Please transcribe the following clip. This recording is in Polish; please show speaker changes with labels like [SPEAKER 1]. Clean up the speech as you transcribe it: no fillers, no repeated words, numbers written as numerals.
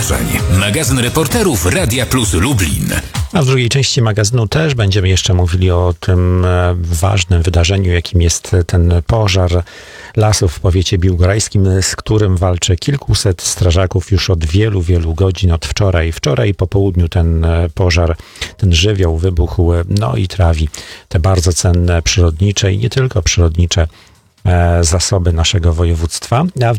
[SPEAKER 1] wydarzeń. Magazyn reporterów Radia Plus Lublin.
[SPEAKER 2] A w drugiej części magazynu też będziemy jeszcze mówili o tym ważnym wydarzeniu, jakim jest ten pożar lasów w powiecie biłgorajskim, z którym walczy kilkuset strażaków już od wielu, wielu godzin, od wczoraj. Wczoraj po południu ten pożar, ten żywioł wybuchł, no i trawi te bardzo cenne przyrodnicze i nie tylko przyrodnicze zasoby naszego województwa. A w